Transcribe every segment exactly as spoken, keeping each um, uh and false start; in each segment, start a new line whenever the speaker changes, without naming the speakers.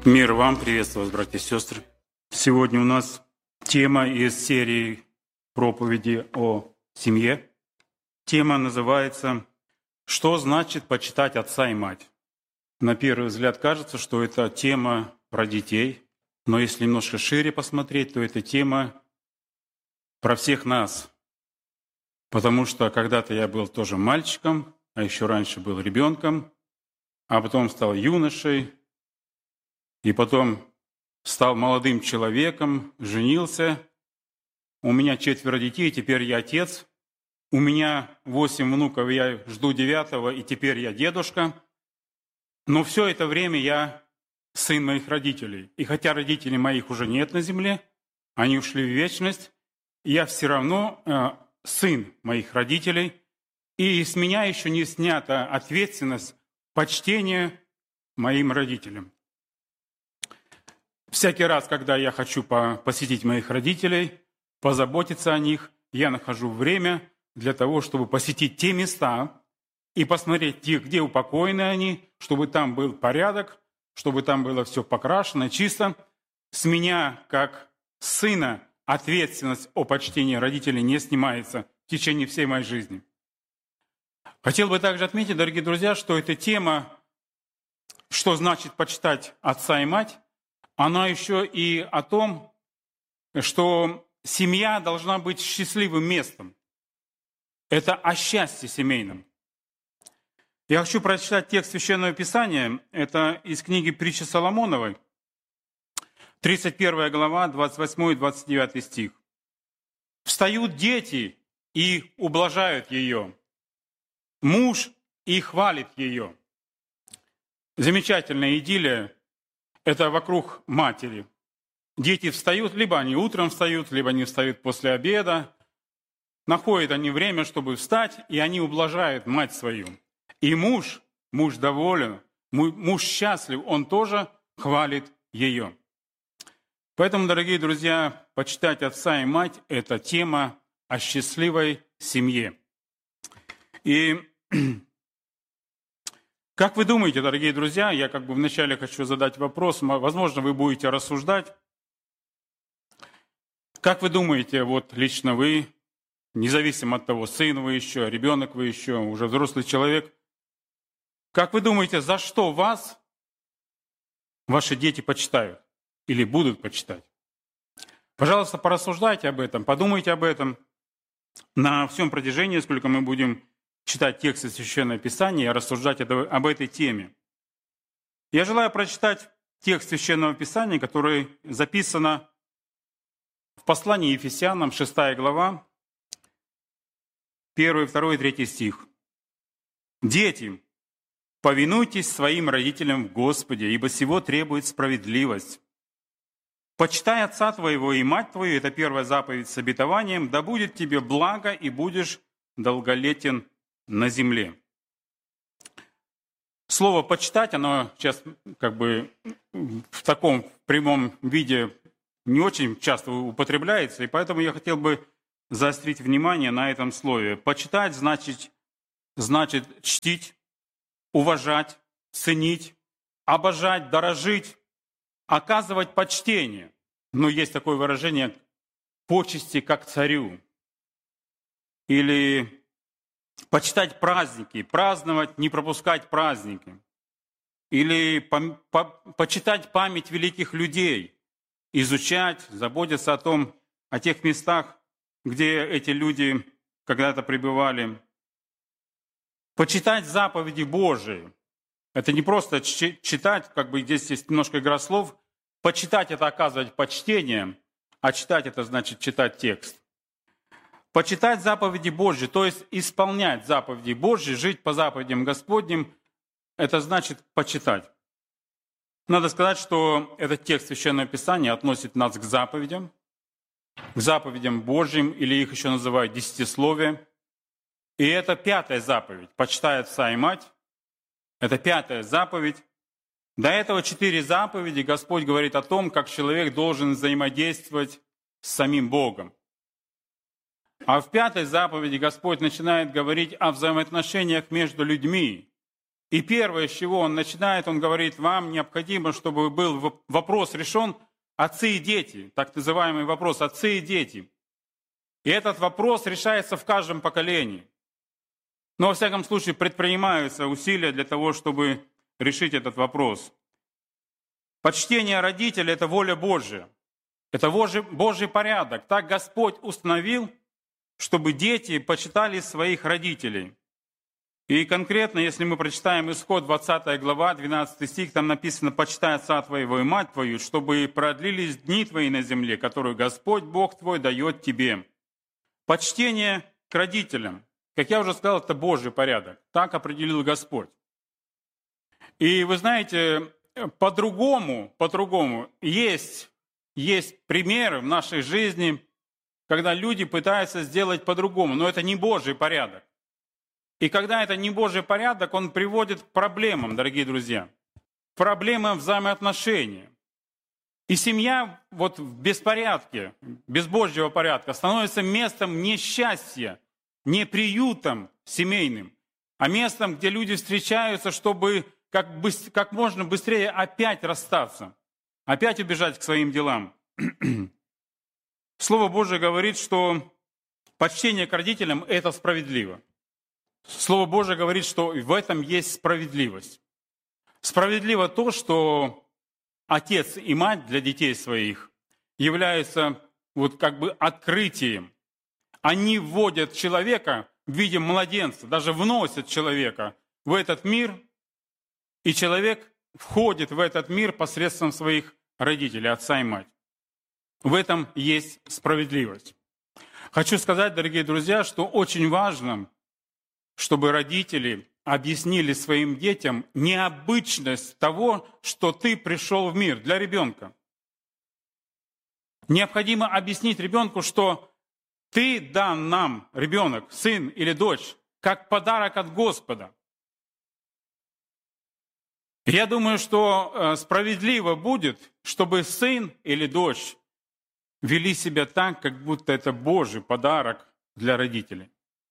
Мир вам, приветствую вас, братья и сестры. Сегодня у нас тема из серии проповеди о семье. Тема называется «Что значит почитать отца и мать?». На первый взгляд кажется, что это тема про детей, но если немножко шире посмотреть, то это тема про всех нас. Потому что когда-то я был тоже мальчиком, а еще раньше был ребенком, а потом стал юношей, и потом стал молодым человеком, женился. У меня четверо детей, теперь я отец. У меня восемь внуков, я жду девятого, и теперь я дедушка. Но все это время я сын моих родителей. И хотя родителей моих уже нет на земле, они ушли в вечность, я все равно э, сын моих родителей. И с меня еще не снята ответственность почтения моим родителям. Всякий раз, когда я хочу посетить моих родителей, позаботиться о них, я нахожу время для того, чтобы посетить те места и посмотреть, где упокоены они, чтобы там был порядок, чтобы там было все покрашено, чисто. С меня, как сына, ответственность о почтении родителей не снимается в течение всей моей жизни. Хотел бы также отметить, дорогие друзья, что эта тема, что значит почитать отца и мать, она еще и о том, что семья должна быть счастливым местом. Это о счастье семейном. Я хочу прочитать текст Священного Писания. Это из книги Притчи Соломоновой, тридцать первая глава, двадцать восьмой и двадцать девятый стих. «Встают дети и ублажают ее, муж и хвалит ее». Замечательная идиллия. Это вокруг матери. Дети встают, либо они утром встают, либо они встают после обеда. Находят они время, чтобы встать, и они ублажают мать свою. И муж, муж доволен, муж счастлив, он тоже хвалит ее. Поэтому, дорогие друзья, почитать отца и мать – это тема о счастливой семье. И как вы думаете, дорогие друзья, я как бы вначале хочу задать вопрос, возможно, вы будете рассуждать. Как вы думаете, вот лично вы, независимо от того, сын вы еще, ребенок вы еще, уже взрослый человек, как вы думаете, за что вас ваши дети почитают или будут почитать? Пожалуйста, порассуждайте об этом, подумайте об этом на всем протяжении, сколько мы будем читать тексты Священного Писания и рассуждать об этой теме. Я желаю прочитать текст Священного Писания, который записан в послании Ефесянам, шестая глава, первый, второй, третий стих. «Дети, повинуйтесь своим родителям в Господе, ибо сего требует справедливость. Почитай отца твоего и мать твою», это первая заповедь с обетованием, «да будет тебе благо, и будешь долголетен на земле». Слово «почитать», оно сейчас как бы в таком прямом виде не очень часто употребляется, и поэтому я хотел бы заострить внимание на этом слове. Почитать значит, значит чтить, уважать, ценить, обожать, дорожить, оказывать почтение. Но есть такое выражение «почести как царю». Или почитать праздники, праздновать, не пропускать праздники. Или по, по, почитать память великих людей, изучать, заботиться о том, о тех местах, где эти люди когда-то пребывали. Почитать заповеди Божии. Это не просто читать, как бы здесь есть немножко игра слов. Почитать – это оказывать почтение, а читать – это значит читать текст. Почитать заповеди Божьи, то есть исполнять заповеди Божьи, жить по заповедям Господним, это значит почитать. Надо сказать, что этот текст Священного Писания относит нас к заповедям, к заповедям Божьим, или их еще называют десятисловие. И это пятая заповедь, почитай отца и мать. Это пятая заповедь. До этого четыре заповеди Господь говорит о том, как человек должен взаимодействовать с самим Богом. А в пятой заповеди Господь начинает говорить о взаимоотношениях между людьми. И первое, с чего он начинает, он говорит, вам необходимо, чтобы был вопрос решен отцы и дети, так называемый вопрос отцы и дети. И этот вопрос решается в каждом поколении. Но, во всяком случае, предпринимаются усилия для того, чтобы решить этот вопрос. Почтение родителей – это воля Божья. Это Божий, Божий порядок. Так Господь установил, чтобы дети почитали своих родителей. И конкретно, если мы прочитаем Исход двадцатая глава, двенадцатый стих, там написано «Почитай отца твоего и мать твою, чтобы продлились дни твои на земле, которую Господь Бог твой дает тебе». Почтение к родителям. Как я уже сказал, это Божий порядок. Так определил Господь. И вы знаете, по-другому, по-другому есть, есть примеры в нашей жизни, когда люди пытаются сделать по-другому, но это не Божий порядок. И когда это не Божий порядок, он приводит к проблемам, дорогие друзья. Проблемам взаимоотношений. И семья вот в беспорядке, без Божьего порядка, становится местом несчастья, не приютом семейным, а местом, где люди встречаются, чтобы как, быс- как можно быстрее опять расстаться, опять убежать к своим делам. Слово Божие говорит, что почтение к родителям – это справедливо. Слово Божие говорит, что в этом есть справедливость. Справедливо то, что отец и мать для детей своих являются вот как бы открытием. Они вводят человека в виде младенца, даже вносят человека в этот мир, и человек входит в этот мир посредством своих родителей, отца и мать. В этом есть справедливость. Хочу сказать, дорогие друзья, что очень важно, чтобы родители объяснили своим детям необычность того, что ты пришел в мир для ребенка. Необходимо объяснить ребенку, что ты дан нам, ребенок, сын или дочь, как подарок от Господа. Я думаю, что справедливо будет, чтобы сын или дочь вели себя так, как будто это Божий подарок для родителей.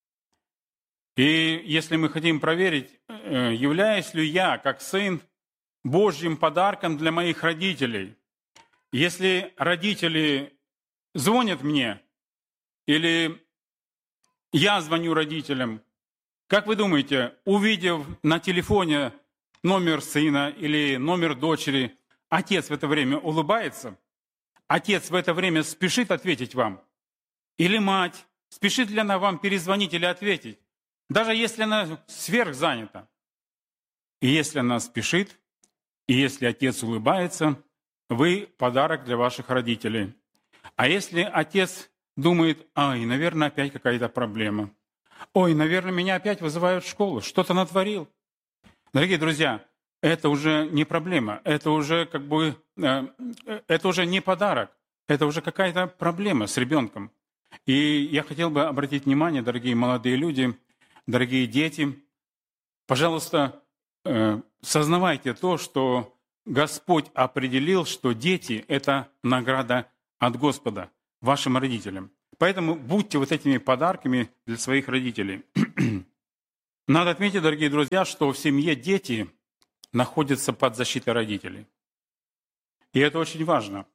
И если мы хотим проверить, являюсь ли я, как сын, Божьим подарком для моих родителей, если родители звонят мне, или я звоню родителям, как вы думаете, увидев на телефоне номер сына или номер дочери, отец в это время улыбается? Отец в это время спешит ответить вам? Или мать, спешит ли она вам перезвонить или ответить? Даже если она сверхзанята. И если она спешит, и если отец улыбается, вы подарок для ваших родителей. А если отец думает, ай, наверное, опять какая-то проблема. Ой, наверное, меня опять вызывают в школу, что-то натворил. Дорогие друзья, это уже не проблема, это уже как бы, это уже не подарок, это уже какая-то проблема с ребенком. И я хотел бы обратить внимание, дорогие молодые люди, дорогие дети, пожалуйста, сознавайте то, что Господь определил, что дети – это награда от Господа вашим родителям. Поэтому будьте вот этими подарками для своих родителей. Надо отметить, дорогие друзья, что в семье дети находятся под защитой родителей. И это очень важно.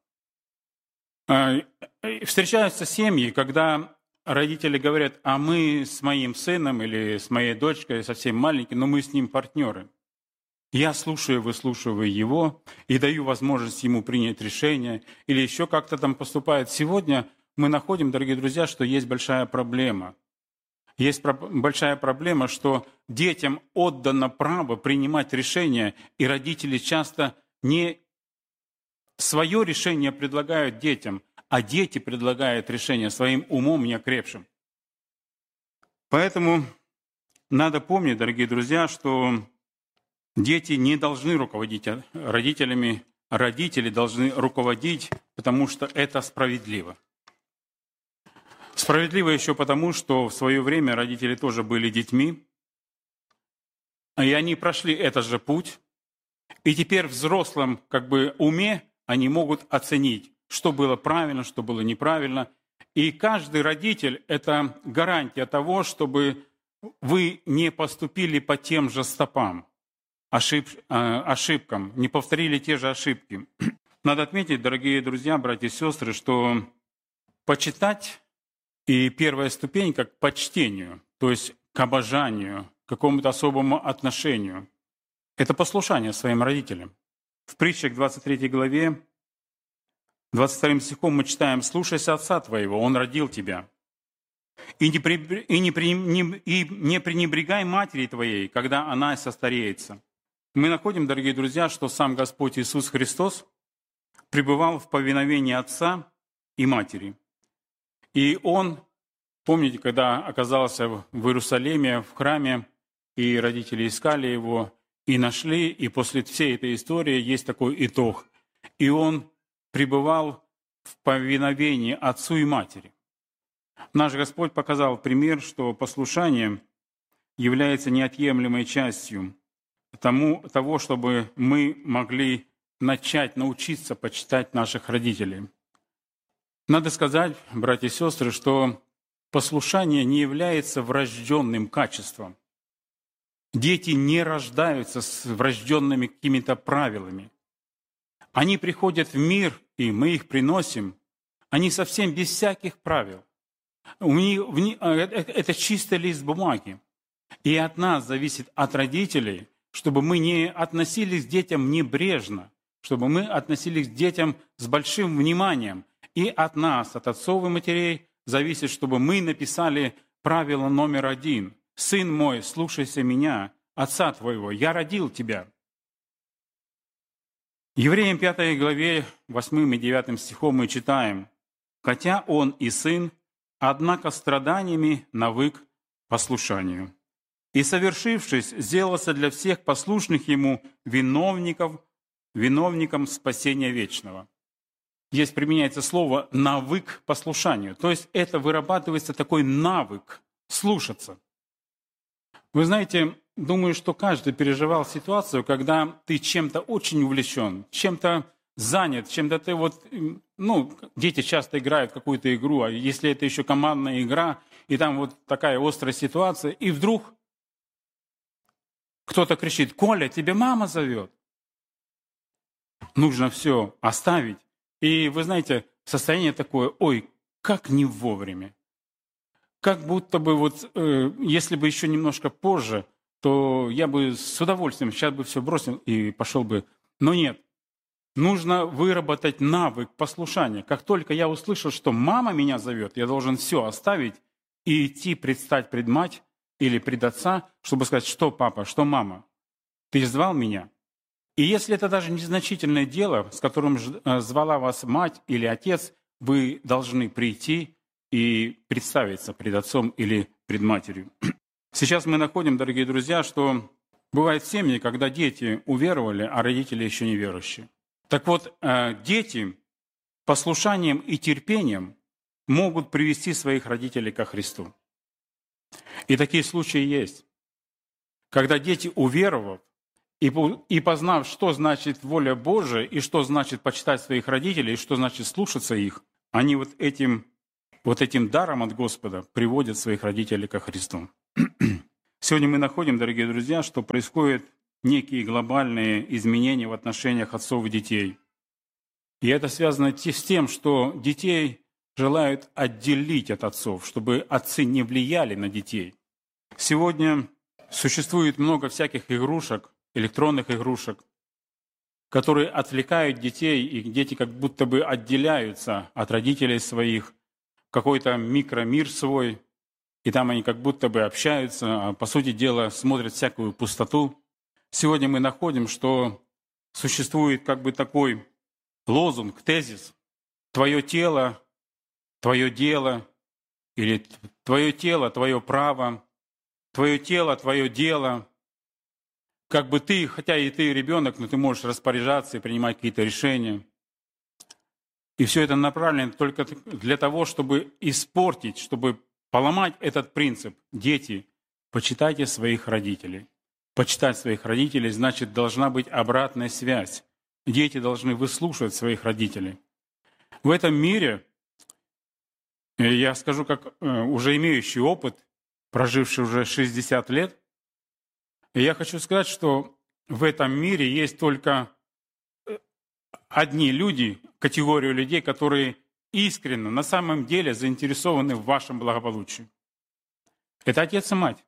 Встречаются семьи, когда родители говорят, а мы с моим сыном или с моей дочкой совсем маленькие, но мы с ним партнеры. Я слушаю, выслушиваю его и даю возможность ему принять решение или еще как-то там поступает. Сегодня мы находим, дорогие друзья, что есть большая проблема. Есть большая проблема, что детям отдано право принимать решения, и родители часто не свое решение предлагают детям, а дети предлагают решение своим умом неокрепшим. Поэтому надо помнить, дорогие друзья, что дети не должны руководить родителями, родители должны руководить, потому что это справедливо. Справедливо еще потому, что в свое время родители тоже были детьми, и они прошли этот же путь, и теперь в взрослом как бы уме они могут оценить, что было правильно, что было неправильно. И каждый родитель – это гарантия того, чтобы вы не поступили по тем же стопам. ошиб, ошибкам, не повторили те же ошибки. Надо отметить, дорогие друзья, братья и сестры, что почитать и первая ступень как к почтению, то есть к обожанию, к какому-то особому отношению. Это послушание своим родителям. В притчах двадцать третьей главе, двадцать вторым стихом мы читаем: «Слушайся отца твоего, он родил тебя, и не, при, и не, при, не, и не пренебрегай матери твоей, когда она состареется». Мы находим, дорогие друзья, что сам Господь Иисус Христос пребывал в повиновении отца и матери. И Он, помните, когда оказался в Иерусалиме, в храме, и родители искали Его, и нашли, и после всей этой истории есть такой итог. И Он пребывал в повиновении отцу и матери. Наш Господь показал пример, что послушание является неотъемлемой частью тому, того, чтобы мы могли начать научиться почитать наших родителей. Надо сказать, братья и сестры, что послушание не является врожденным качеством. Дети не рождаются с врожденными какими-то правилами. Они приходят в мир, и мы их приносим, они совсем без всяких правил. У них, это чистый лист бумаги. И от нас зависит, от родителей, чтобы мы не относились к детям небрежно, чтобы мы относились к детям с большим вниманием. И от нас, от отцов и матерей, зависит, чтобы мы написали правило номер один. «Сын мой, слушайся меня, отца твоего, я родил тебя». Евреям пятой главе, восьмым и девятым стихом мы читаем: «Хотя он и сын, однако страданиями навык послушанию. И, совершившись, сделался для всех послушных ему виновников, виновником спасения вечного». Здесь применяется слово «навык послушанию». То есть это вырабатывается такой навык слушаться. Вы знаете, думаю, что каждый переживал ситуацию, когда ты чем-то очень увлечен, чем-то занят, чем-то ты вот... Ну, дети часто играют в какую-то игру, а если это еще командная игра, и там вот такая острая ситуация, и вдруг кто-то кричит: «Коля, тебя мама зовет». Нужно все оставить. И вы знаете, состояние такое: ой, как не вовремя. Как будто бы вот, э, если бы еще немножко позже, то я бы с удовольствием сейчас бы все бросил и пошел бы. Но нет. Нужно выработать навык послушания. Как только я услышал, что мама меня зовет, я должен все оставить и идти предстать пред мать или пред отца, чтобы сказать: что папа, что мама, ты звал меня? И если это даже незначительное дело, с которым звала вас мать или отец, вы должны прийти и представиться пред отцом или пред матерью. Сейчас мы находим, дорогие друзья, что бывают семьи, когда дети уверовали, а родители еще не верующие. Так вот, дети послушанием и терпением могут привести своих родителей ко Христу. И такие случаи есть. Когда дети, уверовав и познав, что значит воля Божия, и что значит почитать своих родителей, и что значит слушаться их, они вот этим, вот этим даром от Господа приводят своих родителей ко Христу. Сегодня мы находим, дорогие друзья, что происходят некие глобальные изменения в отношениях отцов и детей. И это связано с тем, что детей желают отделить от отцов, чтобы отцы не влияли на детей. Сегодня существует много всяких игрушек, электронных игрушек, которые отвлекают детей, и дети как будто бы отделяются от родителей своих, какой-то микромир свой, и там они как будто бы общаются, а по сути дела смотрят всякую пустоту. Сегодня мы находим, что существует как бы такой лозунг, тезис: «Твое тело, твое дело», или «Твое тело, твое право», «Твое тело, твое дело». Как бы ты, хотя и ты ребенок, но ты можешь распоряжаться и принимать какие-то решения. И все это направлено только для того, чтобы испортить, чтобы поломать этот принцип. Дети, почитайте своих родителей. Почитать своих родителей значит, должна быть обратная связь. Дети должны выслушивать своих родителей. В этом мире, я скажу, как уже имеющий опыт, проживший уже шестьдесят лет, я хочу сказать, что в этом мире есть только одни люди, категорию людей, которые искренне, на самом деле заинтересованы в вашем благополучии. Это отец и мать.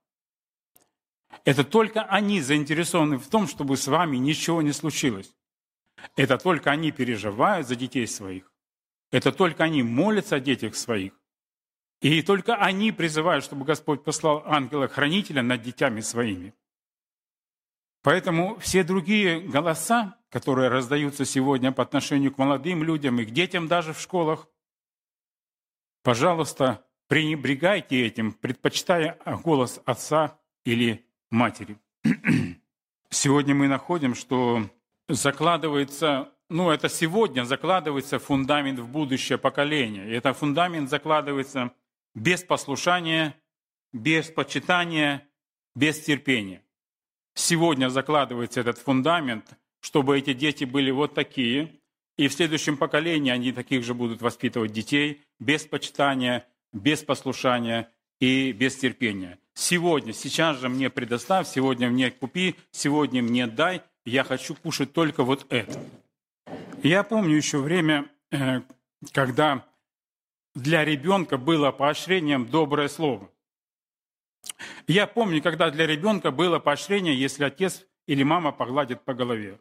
Это только они заинтересованы в том, чтобы с вами ничего не случилось. Это только они переживают за детей своих. Это только они молятся о детях своих. И только они призывают, чтобы Господь послал ангела-хранителя над детьми своими. Поэтому все другие голоса, которые раздаются сегодня по отношению к молодым людям и к детям даже в школах, пожалуйста, пренебрегайте этим, предпочитая голос отца или матери. Сегодня мы находим, что закладывается, ну это сегодня закладывается фундамент в будущее поколение. И этот фундамент закладывается без послушания, без почитания, без терпения. Сегодня закладывается этот фундамент, чтобы эти дети были вот такие, и в следующем поколении они таких же будут воспитывать детей без почитания, без послушания и без терпения. Сегодня, сейчас же мне предоставь, сегодня мне купи, сегодня мне дай, я хочу кушать только вот это. Я помню еще время, когда для ребенка было поощрением доброе слово. Я помню, когда для ребенка было поощрение, если отец или мама погладит по голове.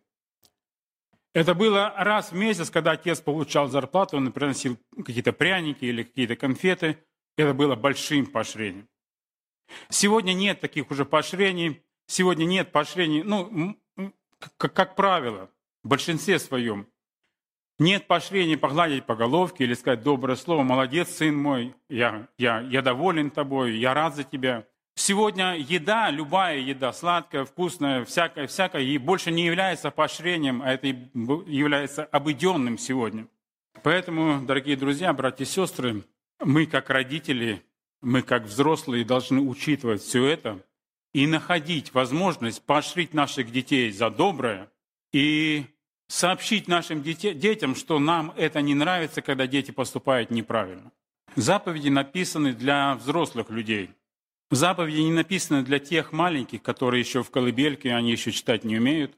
Это было раз в месяц, когда отец получал зарплату, он приносил какие-то пряники или какие-то конфеты. Это было большим поощрением. Сегодня нет таких уже поощрений. Сегодня нет поощрений, ну, как, как правило, в большинстве своем. Нет поощрений погладить по головке или сказать доброе слово. Молодец, сын мой, я, я, я доволен тобой, я рад за тебя. Сегодня еда, любая еда, сладкая, вкусная, всякая, всякая, и больше не является поощрением, а это является обыденным сегодня. Поэтому, дорогие друзья, братья и сестры, мы как родители, мы как взрослые должны учитывать все это и находить возможность поощрить наших детей за доброе и сообщить нашим детям, что нам это не нравится, когда дети поступают неправильно. Заповеди написаны для взрослых людей. Заповеди не написаны для тех маленьких, которые еще в колыбельке, они еще читать не умеют.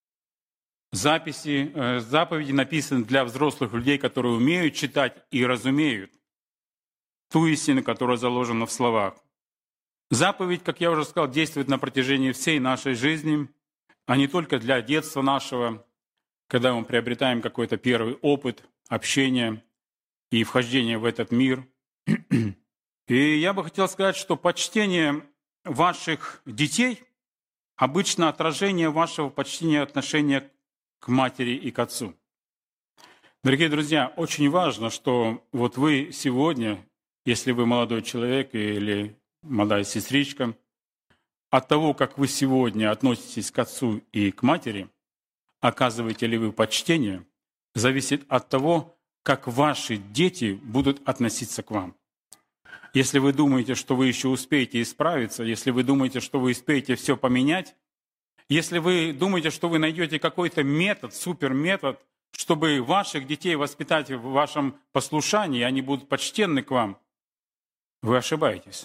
Записи, э, заповеди написаны для взрослых людей, которые умеют читать и разумеют ту истину, которая заложена в словах. Заповедь, как я уже сказал, действует на протяжении всей нашей жизни, а не только для детства нашего, когда мы приобретаем какой-то первый опыт общения и вхождения в этот мир. И я бы хотел сказать, что почтение ваших детей обычно отражение вашего почтения отношения к матери и к отцу. Дорогие друзья, очень важно, что вот вы сегодня, если вы молодой человек или молодая сестричка, от того, как вы сегодня относитесь к отцу и к матери, оказываете ли вы почтение, зависит от того, как ваши дети будут относиться к вам. Если вы думаете, что вы еще успеете исправиться, если вы думаете, что вы успеете все поменять, если вы думаете, что вы найдете какой-то метод, суперметод, чтобы ваших детей воспитать в вашем послушании, они будут почтенны к вам, вы ошибаетесь.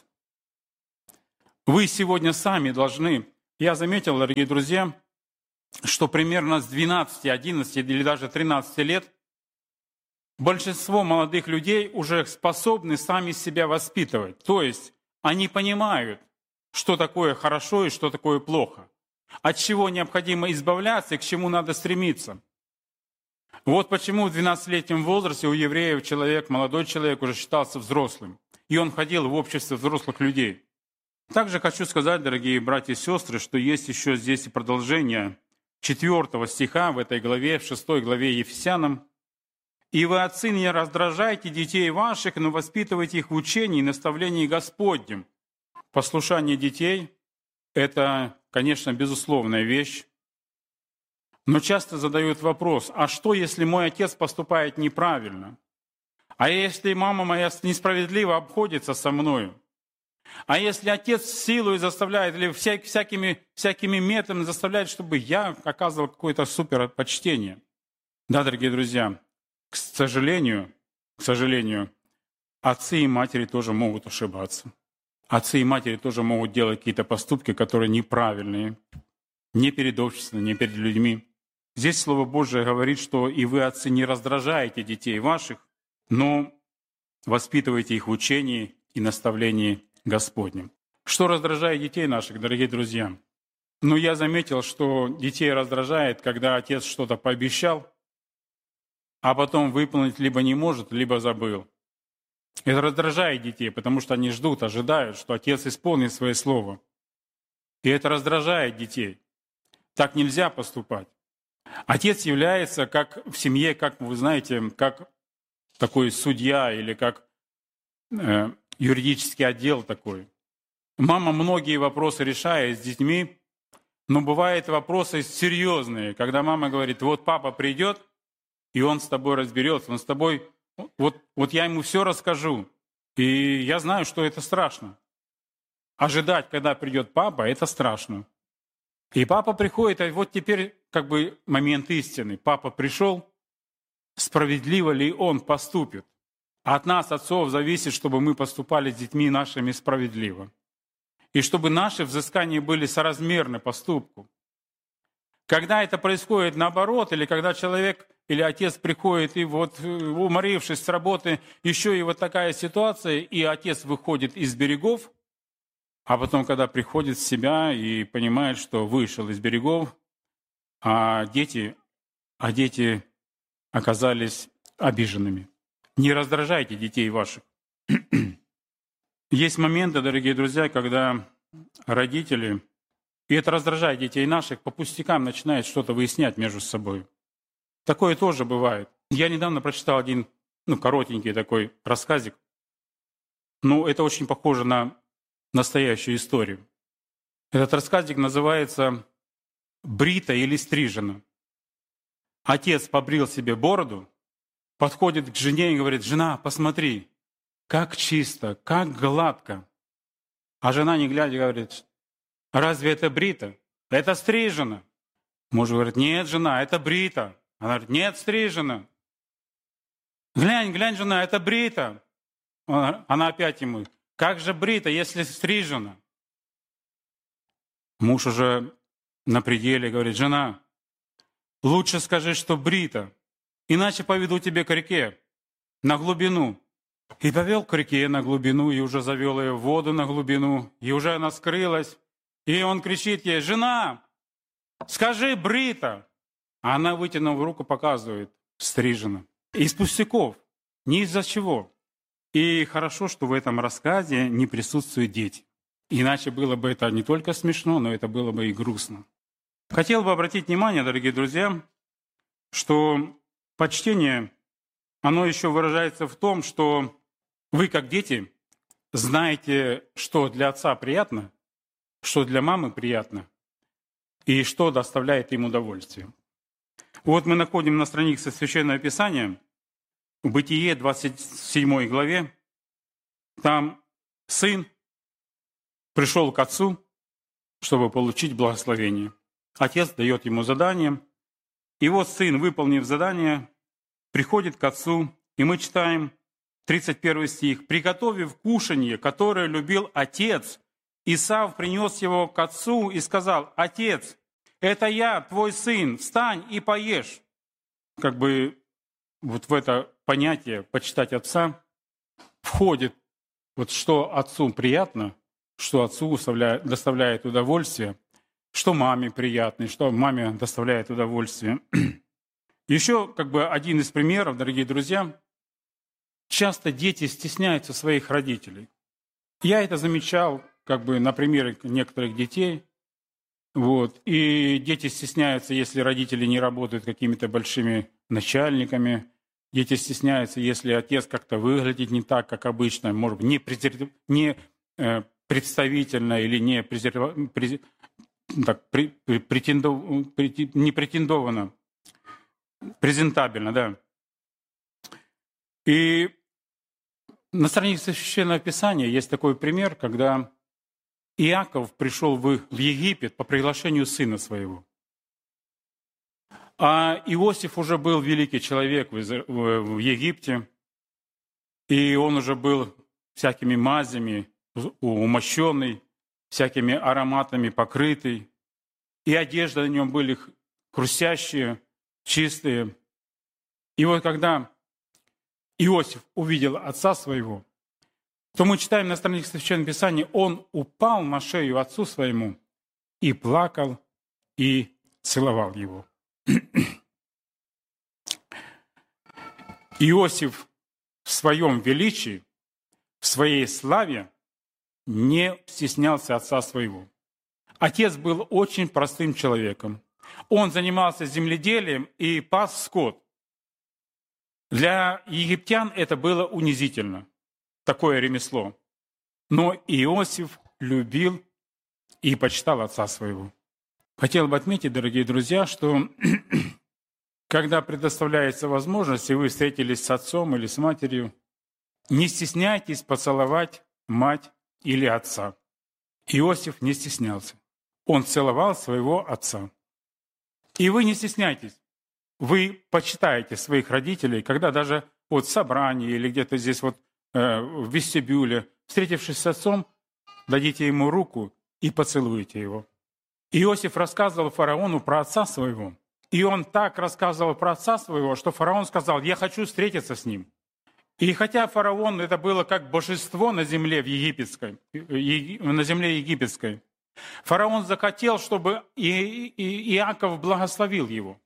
Вы сегодня сами должны, я заметил, дорогие друзья, что примерно с двенадцати, одиннадцати или даже тринадцати лет большинство молодых людей уже способны сами себя воспитывать. То есть они понимают, что такое хорошо и что такое плохо, от чего необходимо избавляться и к чему надо стремиться. Вот почему в двенадцатилетнем возрасте у евреев человек, молодой человек уже считался взрослым, и он входил в общество взрослых людей. Также хочу сказать, дорогие братья и сестры, что есть еще здесь и продолжение четвёртого стиха в этой главе, в шестой главе Ефесянам. «И вы, отцы, не раздражайте детей ваших, но воспитывайте их в учении и наставлении Господнем». Послушание детей – это, конечно, безусловная вещь. Но часто задают вопрос, а что, если мой отец поступает неправильно? А если мама моя несправедливо обходится со мною? А если отец силой заставляет, или вся, всякими, всякими методами заставляет, чтобы я оказывал какое-то суперпочтение? Да, дорогие друзья, к сожалению, к сожалению, отцы и матери тоже могут ошибаться. Отцы и матери тоже могут делать какие-то поступки, которые неправильные. не перед обществом, не перед людьми. Здесь Слово Божие говорит, что и вы, отцы, не раздражаете детей ваших, но воспитывайте их в учении и наставлении Господнем. Что раздражает детей наших, дорогие друзья? Ну, я заметил, что детей раздражает, когда отец что-то пообещал, а потом выполнить либо не может, либо забыл. Это раздражает детей, потому что они ждут, ожидают, что отец исполнит свое слово. И это раздражает детей. Так нельзя поступать. Отец является как в семье, как вы знаете, как такой судья или как э, юридический отдел такой. Мама многие вопросы решает с детьми, но бывают вопросы серьезные, когда мама говорит: вот папа придет, и он с тобой разберется, он с тобой, вот, вот я ему все расскажу. И я знаю, что это страшно. Ожидать, когда придет папа, это страшно. И папа приходит, а вот теперь как бы момент истины. Папа пришел, справедливо ли он поступит? От нас, отцов, зависит, чтобы мы поступали с детьми нашими справедливо. И чтобы наши взыскания были соразмерны поступку. Когда это происходит наоборот, или когда человек или отец приходит, и вот, уморившись с работы, еще и вот такая ситуация, и отец выходит из берегов, а потом, когда приходит в себя и понимает, что вышел из берегов, а дети, а дети оказались обиженными. Не раздражайте детей ваших. Есть моменты, дорогие друзья, когда родители, и это раздражает детей наших, по пустякам начинают что-то выяснять между собой. Такое тоже бывает. Я недавно прочитал один, ну, коротенький такой рассказик, но это очень похоже на настоящую историю. Этот рассказик называется «Брита или стрижена». Отец побрил себе бороду, подходит к жене и говорит: «Жена, посмотри, как чисто, как гладко». А жена, не глядя, говорит: «Разве это брита? Это стрижено». Муж говорит: «Нет, жена, это брита». Она говорит: «Нет, стрижено». «Глянь, глянь, жена, это брита». Она опять ему: «Как же брита, если стрижено?» Муж уже на пределе говорит: «Жена, лучше скажи, что брита, иначе поведу тебе к реке, на глубину». И повел к реке на глубину, и уже завел ее в воду на глубину, и уже она скрылась. И он кричит ей: «Жена, скажи брита». А она, вытянув руку, показывает: стрижена. Из пустяков, ни из-за чего. И хорошо, что в этом рассказе не присутствуют дети. Иначе было бы это не только смешно, но это было бы и грустно. Хотел бы обратить внимание, дорогие друзья, что почтение, оно еще выражается в том, что вы, как дети, знаете, что для отца приятно, что для мамы приятно, и что доставляет им удовольствие. Вот мы находим на странице Священного Писания, в Бытие, двадцать седьмой главе, там сын пришел к отцу, чтобы получить благословение. Отец дает ему задание, и вот сын, выполнив задание, приходит к отцу, и мы читаем тридцать первый стих. «Приготовив кушанье, которое любил отец, Исав принес его к отцу и сказал: Отец, это я, твой сын, встань и поешь». Как бы вот в это понятие почитать отца входит вот что отцу приятно, что отцу доставляет удовольствие, что маме приятно, что маме доставляет удовольствие. Еще как бы один из примеров, дорогие друзья, часто дети стесняются своих родителей. Я это замечал как бы на примере некоторых детей. Вот. И дети стесняются, если родители не работают какими-то большими начальниками. Дети стесняются, если отец как-то выглядит не так, как обычно, может быть, не, презер... не э, представительно или не, презер... през... так, при... претендов... не претендованно, презентабельно, да. И на странице Священного Писания есть такой пример, когда Иаков пришел в Египет по приглашению сына своего. А Иосиф уже был великий человек в Египте, и он уже был всякими мазями умощенный, всякими ароматами покрытый. и одежды на нем были хрустящие, чистые. И вот когда Иосиф увидел отца своего, то мы читаем на страницах Священного Писания, он упал на шею отцу своему и плакал, и целовал его. Иосиф в своем величии, в своей славе не стеснялся отца своего. Отец был очень простым человеком. Он занимался земледелием и пас скот. Для египтян это было унизительно, такое ремесло. Но Иосиф любил и почитал отца своего. Хотел бы отметить, дорогие друзья, что когда предоставляется возможность, и вы встретились с отцом или с матерью, не стесняйтесь поцеловать мать или отца. Иосиф не стеснялся. Он целовал своего отца. И вы не стесняйтесь. Вы почитаете своих родителей, когда даже вот в собрании или где-то здесь вот э, в вестибюле, встретившись с отцом, дадите ему руку и поцелуете его. Иосиф рассказывал фараону про отца своего. И он так рассказывал про отца своего, что фараон сказал: «Я хочу встретиться с ним». И хотя фараон это было как божество на земле в египетской, на земле египетской, фараон захотел, чтобы Иаков благословил его.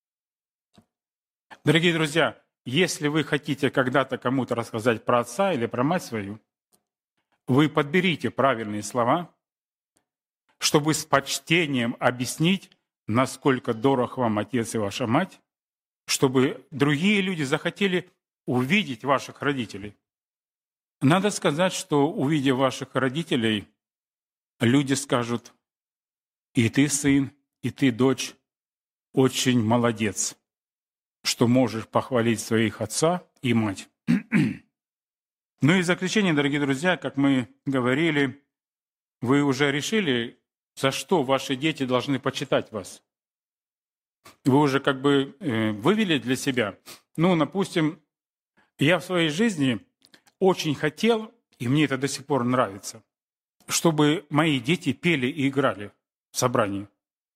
Дорогие друзья, если вы хотите когда-то кому-то рассказать про отца или про мать свою, вы подберите правильные слова, чтобы с почтением объяснить, насколько дорог вам отец и ваша мать, чтобы другие люди захотели увидеть ваших родителей. Надо сказать, что, увидев ваших родителей, люди скажут: «И ты, сын, и ты, дочь, очень молодец, что можешь похвалить своих отца и мать». Ну и в заключение, дорогие друзья, как мы говорили, вы уже решили, за что ваши дети должны почитать вас? Вы уже как бы э, вывели для себя? Ну, допустим, я в своей жизни очень хотел, и мне это до сих пор нравится, чтобы мои дети пели и играли в собрании.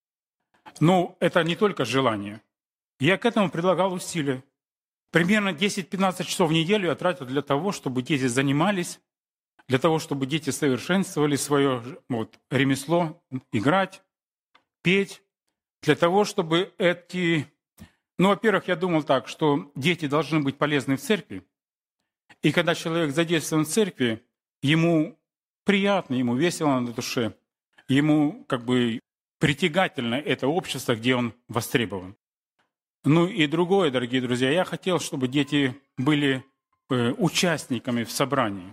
Но это не только желание. Я к этому предлагал усилия. Примерно десять-пятнадцать часов в неделю я тратил для того, чтобы дети занимались, для того, чтобы дети совершенствовали свое вот, ремесло, играть, петь, для того, чтобы эти... Ну, во-первых, я думал так, что дети должны быть полезны в церкви, и когда человек задействован в церкви, ему приятно, ему весело на душе, ему как бы притягательно это общество, где он востребован. Ну и другое, дорогие друзья, я хотел, чтобы дети были участниками в собрании.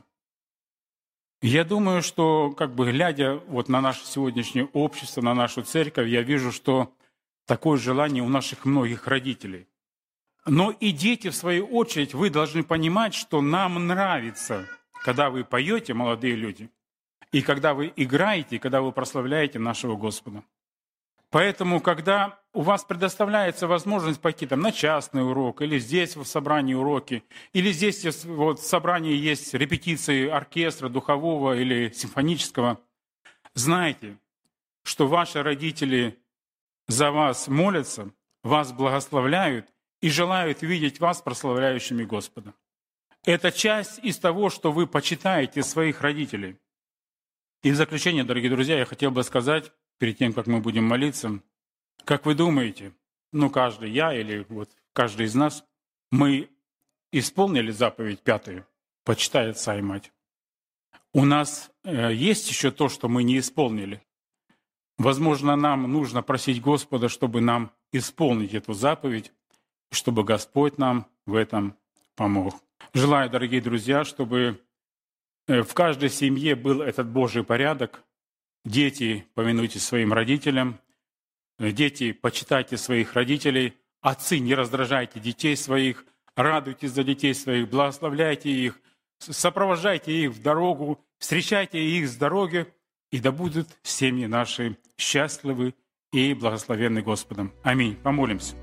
Я думаю, что, как бы глядя вот на наше сегодняшнее общество, на нашу церковь, я вижу, что такое желание у наших многих родителей. Но и дети, в свою очередь, вы должны понимать, что нам нравится, когда вы поете, молодые люди, и когда вы играете, и когда вы прославляете нашего Господа. Поэтому, когда у вас предоставляется возможность пойти там, на частный урок, или здесь в собрании уроки, или здесь вот, в собрании есть репетиции оркестра, духового или симфонического, знайте, что ваши родители за вас молятся, вас благословляют и желают видеть вас прославляющими Господа. Это часть из того, что вы почитаете своих родителей. И в заключение, дорогие друзья, я хотел бы сказать, перед тем, как мы будем молиться, как вы думаете, ну, каждый, я или вот каждый из нас, мы исполнили заповедь пятую, почитай отца и мать. У нас э, есть еще то, что мы не исполнили. Возможно, нам нужно просить Господа, чтобы нам исполнить эту заповедь, чтобы Господь нам в этом помог. Желаю, дорогие друзья, чтобы в каждой семье был этот Божий порядок. Дети, повинуйтесь своим родителям. Дети, почитайте своих родителей. Отцы, не раздражайте детей своих. Радуйтесь за детей своих, благословляйте их. Сопровождайте их в дорогу, встречайте их с дороги. И да будут семьи наши счастливы и благословенны Господом. Аминь. Помолимся.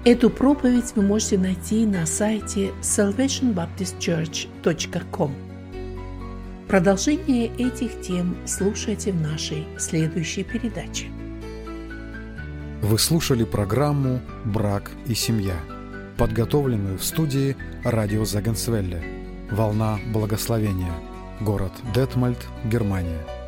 Эту проповедь вы можете найти на сайте салвейшн баптист черч точка ком. Продолжение этих тем слушайте в нашей следующей передаче.
Вы слушали программу «Брак и семья», подготовленную в студии радио Зегенсвелле, «Волна благословения», город Детмольд, Германия.